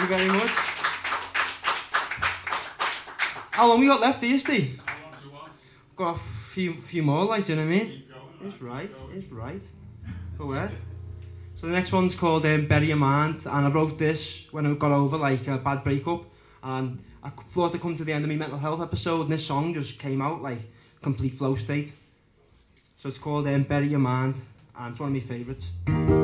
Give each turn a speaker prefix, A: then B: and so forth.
A: you very much. How long we got left, do you, Steve?
B: How long do you want?
A: Got a few more, like, do you know what I mean?
B: Keep going.
A: It's right,
B: Keep going.
A: it's right. Go ahead. So the next one's called Bury Your Mind, and I wrote this when I got over like a bad breakup, and I thought I'd come to the end of my mental health episode, and this song just came out like complete flow state. So it's called Bury Your Mind, and it's one of my favourites.